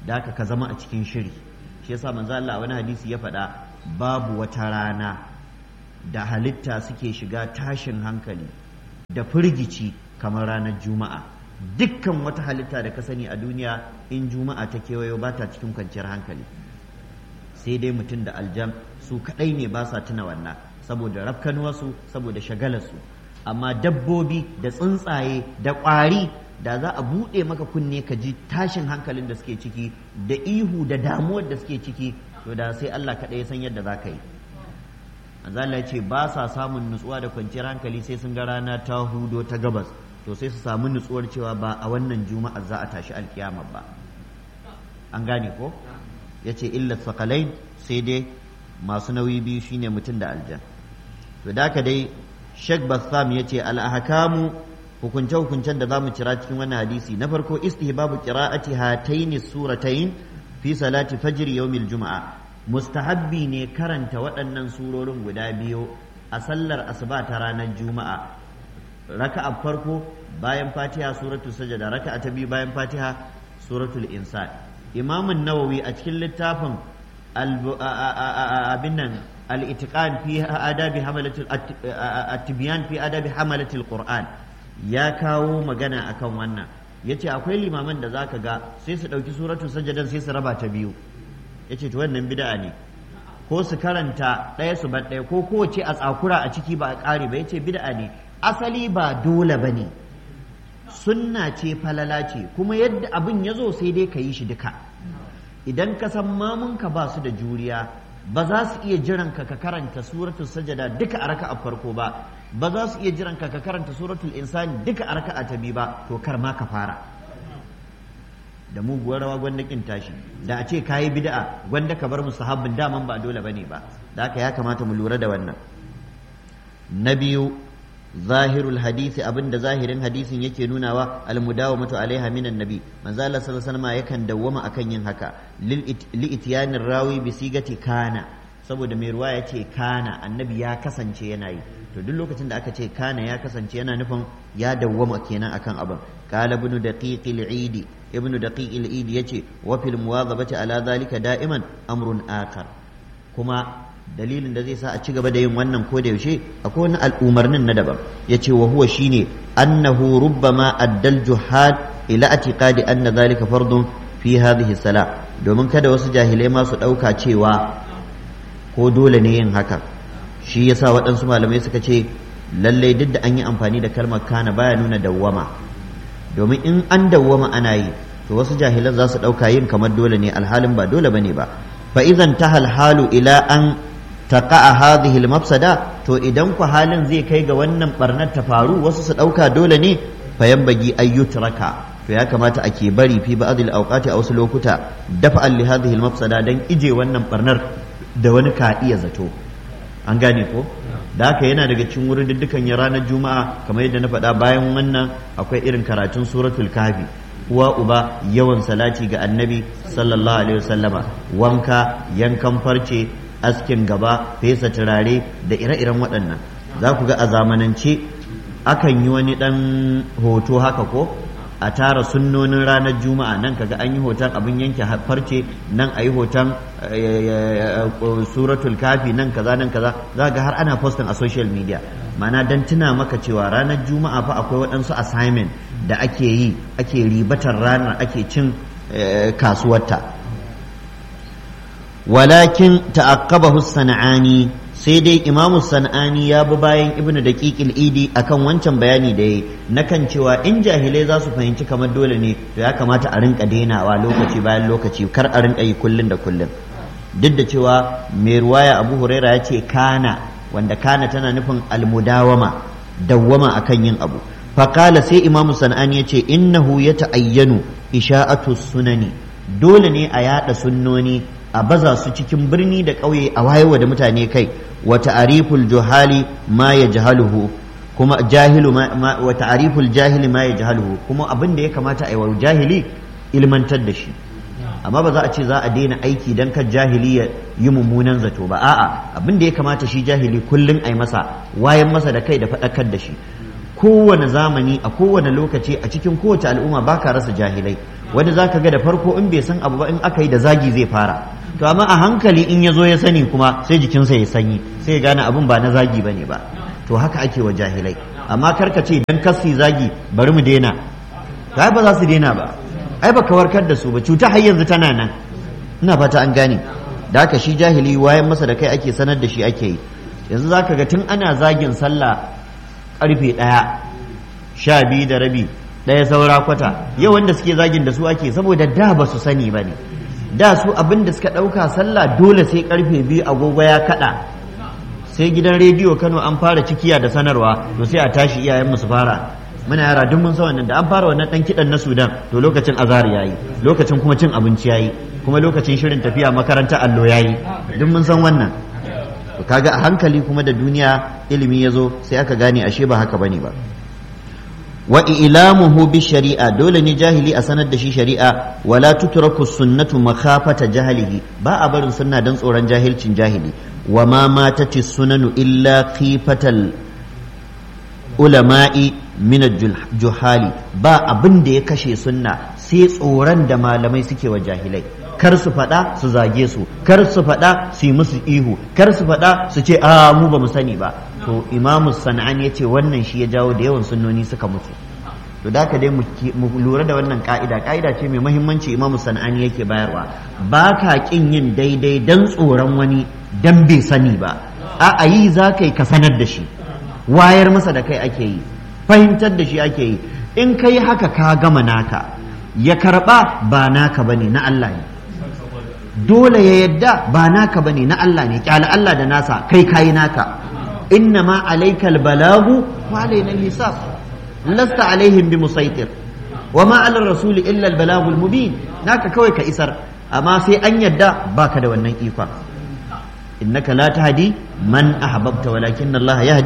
da haka ka zama a cikin shiri. shi yasa manzo Allah a wani hadisi ya faɗa babu wata rana da halitta suke shiga tashin hankali da firgici kamar ranar juma'a. Dukkan wata halitta da ka sani a duniya in juma'a ta kewayo ba ta cikin kwanciyar hankali, sai dai mutum da aljan su kadai ne ba sa tuna wannan saboda rafkanuwarsu, saboda shagalarsu. amma dabbobi da tsuntsaye da ƙwari da za a buɗe maka kunne ka ji tashin hankalin da suke ciki da ihu da damuwar da suke ciki, to da sai Allah kaɗai ya san yadda za ka yi. Allah ya ce ba sa samun nutsuwa da kwanciyar hankali sai sun ga rana ta hudo ta gabas, to sai su samu nutsuwar cewa ba a wannan juma'ar za a tashi alkiyama ba. An gane ko? Ya ce illa sakalai, sai dai masu nauyi biyu shine mutum da aljan. To da haka dai Sheikh Bassam ya ce al-ahkamu, hukunce-hukuncen da za mu cira cikin wannan hadisi. Na farko istihbabu qira'ati hataini suratayn fi salati fajr yawmil juma'a. Mustahabbi ne karanta waɗannan surorin guda biyu a sallar asuba ta ranar juma'a. Raka'a farko bayan Fatiha suratul sajda, raka'a ta biyu bayan Fatiha suratul insan. Imam an-Nawawi a cikin littafin al-itiqan fi adabi hamalatil at-tibyan fi adabi hamalatil Qur'an ya kawo magana akan wannan. Yace akwai limaman da zaka ga sai su dauki suratul sajda sai su raba ta biyu. Yace to wannan bid'a ne, ko su karanta ɗaya su bar ɗaya, ko kowace a tsakura a ciki ba a ƙare ba. Yace bid'a ne, asali ba dole bane, sunna ce, falala ce, kuma yadda abin ya zo sai dai ka yi shi duka. Idan ka san mamunka ba su da juriya, ba za su iya jiran ka karanta suratul sajada duka a raka'a farko ba, ba za su iya jiran ka karanta suratul insani duka a raka'a ta biyu ba, to kar ma ka fara. Da muguwar rawa gwanda kin tashi, da a ce kayi bid'a gwanda ka bar mustahabbin, daman ba dole bane ba. Da haka ya kamata mu lura da wannan. Na biyu, zahirul hadisi, abinda zahirin hadisin yake nunawa, almudawamatu alaiha minan nabi. Manzo Allah sallallahu alaihi wasallam yakan dawwama akan yin haka, li ityanir rawi bi sigati kana, saboda mai ruwa ya ce kana, annabi ya kasance yana yi. To duk lokacin da aka ce kana ya kasance yana nufin ya dawwama kenan akan abin. Qala ibn daqiq al-eid, ibn daqiq al-eid yace wa fil muwadhabati ala zalika da'iman amrun akhar. Kuma dalilin da zai sa a ci gaba da yin wannan ko da yaushe akwai wani al'umarnin na daban. Yace wa huwa shine annahu rubbama addal juhad ila atiqadi anna zalika fardun fi hadhihi salah, domin kada wasu jahilai ma su dauka cewa ko dole ne yin haka. Shi yasa waɗansu malamai suka ce lallai duk da an yi amfani da kalmar kana baya nuna dawwama, domin in an dawwama ana yi to wasu jahilan za su ɗauka yin kamar dole ne, alhalin ba dole bane ba. Fa idan tahal halu ila an taqa'a hadhihi al-mafsada, to idan ku halin zai kai ga wannan barnar ta faru wasu su ɗauka dole ne, fa yanbaghi ayyutraka, to ya kamata ake bari fi ba'd al-awqati a wasu lokuta dafa'an li hadhihi al-mafsada, dan ije wannan barnar da wani ka iya zato. An gane ko? Da haka yana daga cikin wurin dukkan ya ranar juma'a, kamar yadda na faɗa, bayan wannan akwai irin karatun suratul kahfi, uwa uba yawan salati ga annabi sallallahu alaihi wasallama, wanka, yankan farce, askin gaba, fesa turare da ire-iren waɗannan. Za ku ga a zamanance akan yi wani ɗan hoto haka ko a tara sunnonin ranar juma'a, nan kaga an yi hoton abin yanke farce, nan a yi hoton suratul kafi, nan kaza nan kaza. Za ga har ana posting a social media, mana dan tuna maka cewa ranar juma'a fa akwai waɗansu assignment da ake yi, ake ribatar ranar, ake cin kasuwarta. Walakin ta'aqqabahu sana'ani, sai dai imamu sana'ani ya bi bayan ibnu daqiq al-idi akan wancan bayani da yayi na kan cewa in jahilai za su fahimci kamar dole ne, to ya kamata a rinka denawa lokaci bayan lokaci, kar a rinka yi kullun da kullun. Duk da cewa mai ruwaya Abu Huraira ya ce kana, wanda kana tana nufin almudawama, dawwama akan yin abu. Faqala, sai imamu sana'ani ya ce innahu yata'ayyanu isha'atu sunani, dole ne a yada sunnoni, a baza su cikin birni da ƙauye, a wayewa da mutane kai. Wa ta'riful juhali ma yajhaluhu, kuma jahilu wa ta'riful jahili ma yajhaluhu, kuma abin da ya kamata a yi wa jahili ilmantar da shi. Amma ba za a ce za a daina aiki dan kar jahili ya yi mummunan zato ba, a'a, abin da ya kamata shi jahili kullun a yi masa, wayan masa da kai da faɗakar da shi. Kowane zamani, a kowane lokaci, a cikin kowace al'umma baka rasa jahilai, wani zaka ga da farko in bai san abu ba in aka yi da zagi zai fara, to amma a hankali in ya zo ya sani kuma sai jikinsa ya sanyi sai ya gane abin ba na zagi bane ba. To haka ake wa jahilai, amma karka ce dan kasi zagi bari mu daina, ai ba za su daina ba, ai baka warkar da su ba, cuta har yanzu tana nan. Ina fata an gane. Da haka shi jahili wayan masa da kai ake sanar da shi ake yi. Yanzu zaka ga tun ana zagin sallah karfe 1:12 1 saura kwata, yau wanda suke zagin da su ake, saboda da ba su sani ba ne. Da su abin da suka ɗauka sallah dole sai karfe 2 agogo ya kaɗa, sai gidan rediyo Kano an fara cikiya da sanarwa, to sai a tashi iyayen mu su fara. Muna yara duk mun san wannan, da an fara wannan dan kidan na Sudan to lokacin azhar yayi, lokacin kuma cin abinci yayi, kuma lokacin shirin tafiya makaranta allo yayi, duk mun san wannan. To kaga a hankali kuma da duniya ilimi yazo sai aka gane ashe ba haka bane ba. Wa ilamuhu bi shari'a, dole ne jahili a sanar da shi shari'a. Wala tutraku sunnatu makhafata jahilihi, ba a barin sunna dan tsoron jahilcin jahili. Wa ma matati sunanu illa khifatal ulama'i min juhali, ba abin da ya kashe sunna sai tsoron da malamai suke wa jahilai. Kar su faɗa su zage su, kar su faɗa su yi musu ihu, kar su faɗa su ce a mu ba mu sani ba. To Imamu Sana'ani ya ce wannan shi ya jawo da yawan sunnoni suka mutu. To da ka dai mu lura da wannan ka'ida ce mai muhimmanci Imamu Sana'ani yake bayarwa. Ba ka kin yin daidai dan tsoron wani dan bai sani ba, a yi za ka yi ka sanar da shi, wayar masa da kai ake yi, fahimtar da shi ake yi. In ka yi haka ka gama naka, ya karɓa ba naka bane, na Allah ne. Dole ya yadda ba naka bane, na Allah ne. Kyala Allah da nasa, kai kayi naka. Innama alaikal balagu wa alaina hisab, lasta alaihim bi musaitir wa ma ala rasuli illa al balagul mubin. Naka kawai ka isar, amma sai an yadda baka da wannan ikon. Innaka la tahdi man ahbabta walakin Allah yahdi